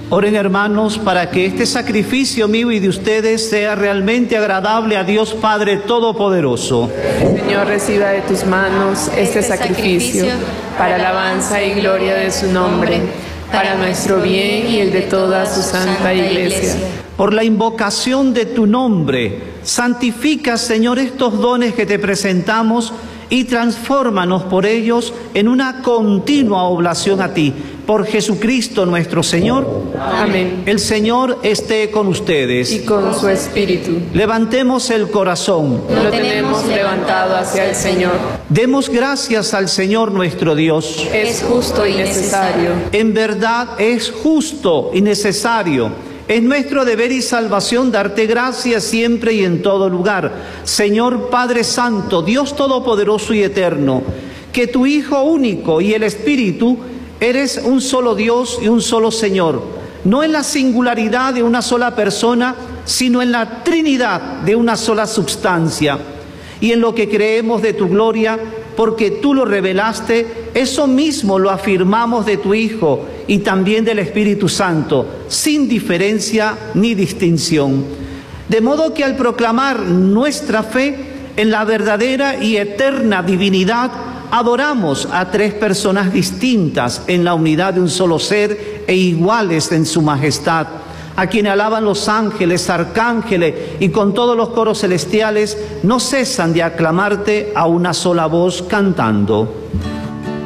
Oren, hermanos, para que este sacrificio mío y de ustedes sea realmente agradable a Dios Padre Todopoderoso. Señor, reciba de tus manos este sacrificio para alabanza y gloria de su nombre, para nuestro bien y el de toda su santa Iglesia. Por la invocación de tu nombre, santifica, Señor, estos dones que te presentamos y transfórmanos por ellos en una continua oblación a ti. Por Jesucristo nuestro Señor. Amén. El Señor esté con ustedes. Y con su espíritu. Levantemos el corazón. Lo tenemos levantado hacia el Señor. Demos gracias al Señor nuestro Dios. Es justo y necesario. En verdad es justo y necesario. Es nuestro deber y salvación darte gracias siempre y en todo lugar. Señor Padre Santo, Dios Todopoderoso y Eterno, que tu Hijo único y el Espíritu eres un solo Dios y un solo Señor, no en la singularidad de una sola persona, sino en la Trinidad de una sola substancia. Y en lo que creemos de tu gloria, porque tú lo revelaste, eso mismo lo afirmamos de tu Hijo y también del Espíritu Santo, sin diferencia ni distinción. De modo que al proclamar nuestra fe en la verdadera y eterna divinidad, adoramos a tres personas distintas en la unidad de un solo ser e iguales en su majestad, a quien alaban los ángeles, arcángeles y con todos los coros celestiales no cesan de aclamarte a una sola voz cantando.